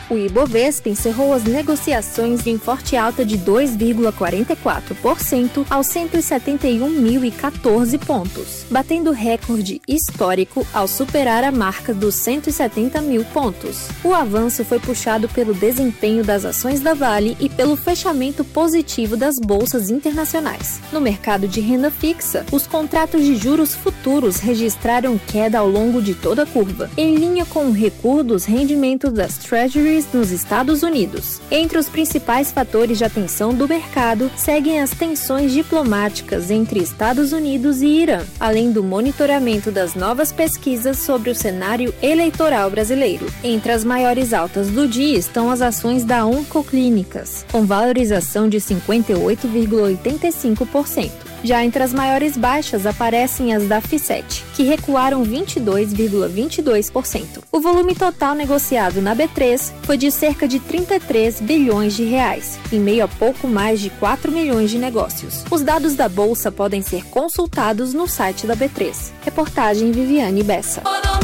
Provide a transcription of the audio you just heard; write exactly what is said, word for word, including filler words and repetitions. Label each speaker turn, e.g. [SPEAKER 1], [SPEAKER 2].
[SPEAKER 1] O Ibovespa encerrou as negociações em forte alta de dois vírgula quarenta e quatro por cento aos cento e setenta e um mil e quatorze pontos, batendo recorde histórico ao superar a marca dos cento e setenta mil pontos. O avanço foi puxado pelo desempenho das ações da Vale e pelo fechamento positivo das bolsas internacionais. No mercado de renda fixa, os contratos de juros futuros registraram queda ao longo de toda a curva, em linha com o recuo dos rendimentos das Treasuries nos Estados Unidos. Entre os principais fatores de atenção do mercado, seguem as tensões diplomáticas entre Estados Unidos e Irã, além do monitoramento das novas pesquisas sobre o cenário eleitoral brasileiro. Entre as maiores altas do dia estão as ações da Oncoclínicas, com valorização de cinquenta e oito vírgula oitenta e cinco por cento. Já entre as maiores baixas aparecem as da F sete, que recuaram vinte e dois vírgula vinte e dois por cento. O volume total negociado na B três foi de cerca de trinta e três bilhões de reais, em meio a pouco mais de quatro milhões de negócios. Os dados da bolsa podem ser consultados no site da B três. Reportagem Viviane Bessa.